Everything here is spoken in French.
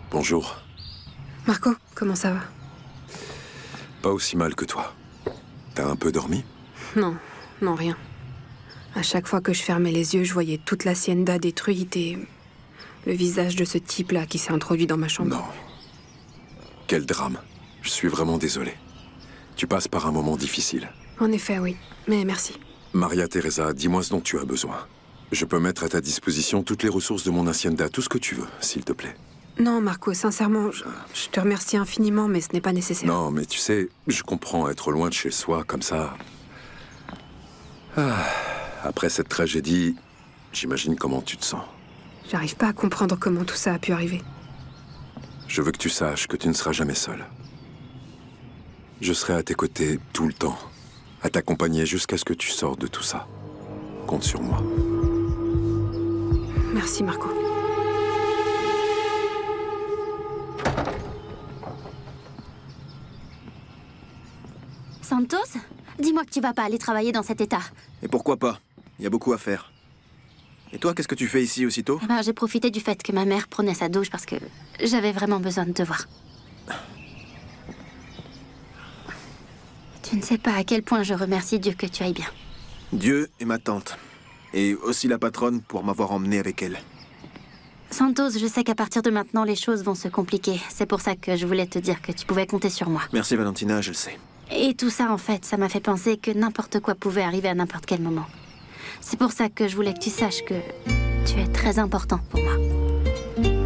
Bonjour. Marco, comment ça va? Pas aussi mal que toi. T'as un peu dormi? Non, non, rien. À chaque fois que je fermais les yeux, je voyais toute l'hacienda détruite et le visage de ce type-là qui s'est introduit dans ma chambre. Non. Quel drame. Je suis vraiment désolé. Tu passes par un moment difficile. En effet, oui. Mais merci. Maria Teresa, dis-moi ce dont tu as besoin. Je peux mettre à ta disposition toutes les ressources de mon hacienda, tout ce que tu veux, s'il te plaît. Non, Marco, sincèrement, je te remercie infiniment, mais ce n'est pas nécessaire. Non, mais tu sais, je comprends être loin de chez soi, comme ça. Après cette tragédie, j'imagine comment tu te sens. J'arrive pas à comprendre comment tout ça a pu arriver. Je veux que tu saches que tu ne seras jamais seul. Je serai à tes côtés tout le temps, à t'accompagner jusqu'à ce que tu sortes de tout ça. Compte sur moi. Merci, Marco. Santos, dis-moi que tu vas pas aller travailler dans cet état. Et pourquoi pas? Il y a beaucoup à faire. Et toi, qu'est-ce que tu fais ici aussitôt? Eh ben, j'ai profité du fait que ma mère prenait sa douche parce que j'avais vraiment besoin de te voir. Tu ne sais pas à quel point je remercie Dieu que tu ailles bien. Dieu et ma tante. Et aussi la patronne pour m'avoir emmené avec elle. Santos, je sais qu'à partir de maintenant, les choses vont se compliquer. C'est pour ça que je voulais te dire que tu pouvais compter sur moi. Merci Valentina, je le sais. Et tout ça, en fait, ça m'a fait penser que n'importe quoi pouvait arriver à n'importe quel moment. C'est pour ça que je voulais que tu saches que tu es très important pour moi.